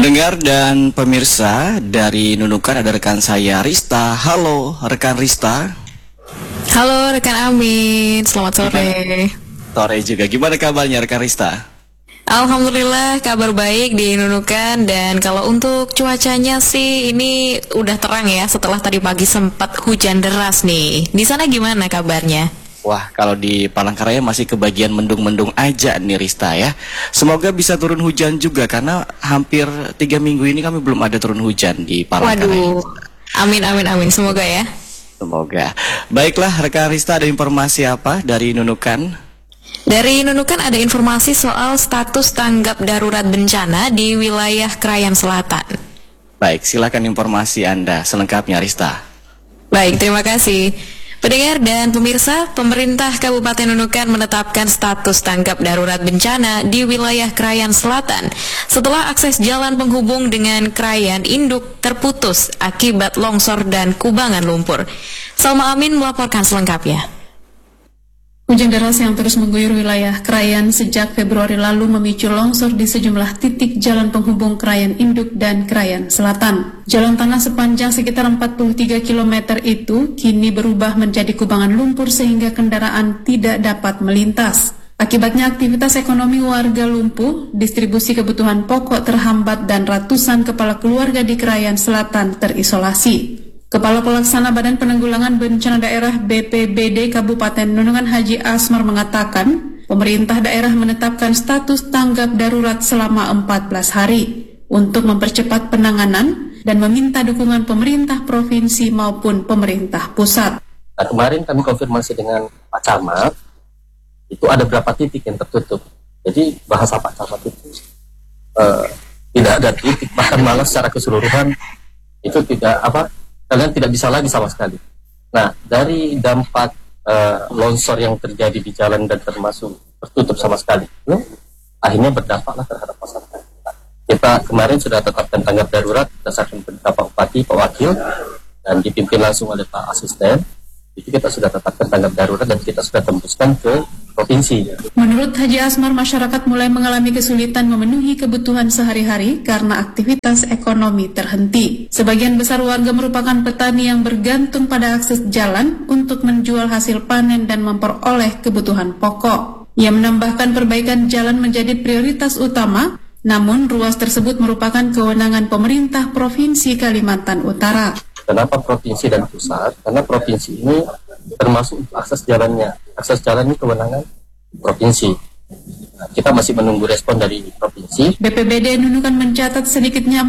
Pendengar dan pemirsa, dari Nunukan ada rekan saya Rista. Halo rekan Rista. Halo rekan Amin, selamat sore. Sore juga, gimana kabarnya rekan Rista? Alhamdulillah kabar baik di Nunukan. Dan kalau untuk cuacanya sih ini udah terang ya, setelah tadi pagi sempat hujan deras nih. Di sana gimana kabarnya? Wah, kalau di Palangkaraya masih kebagian mendung-mendung aja nih Rista ya. Semoga bisa turun hujan juga, karena hampir 3 minggu ini kami belum ada turun hujan di Palangkaraya. Waduh, amin, semoga ya. Semoga. Baiklah rekan Rista, ada informasi apa dari Nunukan? Dari Nunukan ada informasi soal status tanggap darurat bencana di wilayah Krayan Selatan. Baik, silakan informasi Anda selengkapnya Rista. Baik, terima kasih. Pendengar dan pemirsa, pemerintah Kabupaten Nunukan menetapkan status tanggap darurat bencana di wilayah Krayan Selatan setelah akses jalan penghubung dengan Krayan Induk terputus akibat longsor dan kubangan lumpur. Salma Amin melaporkan selengkapnya. Hujan deras yang terus mengguyur wilayah Krayan sejak Februari lalu memicu longsor di sejumlah titik jalan penghubung Krayan Induk dan Krayan Selatan. Jalan tanah sepanjang sekitar 43 km itu kini berubah menjadi kubangan lumpur sehingga kendaraan tidak dapat melintas. Akibatnya aktivitas ekonomi warga lumpuh, distribusi kebutuhan pokok terhambat dan ratusan kepala keluarga di Krayan Selatan terisolasi. Kepala Pelaksana Badan Penanggulangan Bencana Daerah BPBD Kabupaten Nunukan Haji Asmar mengatakan, pemerintah daerah menetapkan status tanggap darurat selama 14 hari untuk mempercepat penanganan dan meminta dukungan pemerintah provinsi maupun pemerintah pusat. Nah, kemarin kami konfirmasi dengan Pak Camat, itu ada berapa titik yang tertutup. Jadi bahasa Pak Camat itu tidak ada titik, bahkan malah secara keseluruhan itu kalian tidak bisa lagi sama sekali. Nah, dari dampak longsor yang terjadi di jalan dan termasuk tertutup sama sekali, akhirnya berdampaklah terhadap masyarakat. Kita kemarin sudah tetapkan tanggap darurat berdasarkan perintah Pak Bupati, Pak Wakil, dan dipimpin langsung oleh Pak Asisten. Jadi kita sudah tetapkan tanggap darurat dan kita sudah tembuskan ke provinsi. Menurut Haji Asmar, masyarakat mulai mengalami kesulitan memenuhi kebutuhan sehari-hari karena aktivitas ekonomi terhenti. Sebagian besar warga merupakan petani yang bergantung pada akses jalan untuk menjual hasil panen dan memperoleh kebutuhan pokok. Ia menambahkan perbaikan jalan menjadi prioritas utama, namun ruas tersebut merupakan kewenangan pemerintah Provinsi Kalimantan Utara. Kenapa provinsi dan pusat? Karena provinsi ini termasuk akses jalannya. Akses jalan ini kewenangan provinsi. Nah, kita masih menunggu respon dari provinsi. BPBD Nunukan mencatat sedikitnya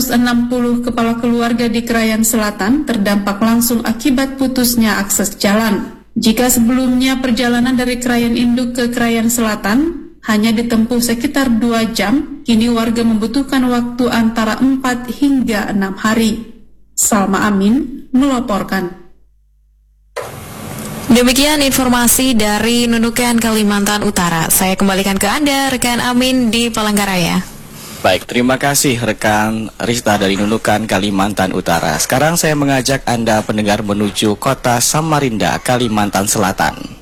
460 kepala keluarga di Krayan Selatan terdampak langsung akibat putusnya akses jalan. Jika sebelumnya perjalanan dari Krayan Induk ke Krayan Selatan hanya ditempuh sekitar 2 jam, kini warga membutuhkan waktu antara 4 hingga 6 hari. Salma Amin melaporkan. Demikian informasi dari Nunukan Kalimantan Utara. Saya kembalikan ke Anda, rekan Amin di Palangkaraya. Baik, terima kasih rekan Rista dari Nunukan Kalimantan Utara. Sekarang saya mengajak Anda pendengar menuju kota Samarinda, Kalimantan Selatan.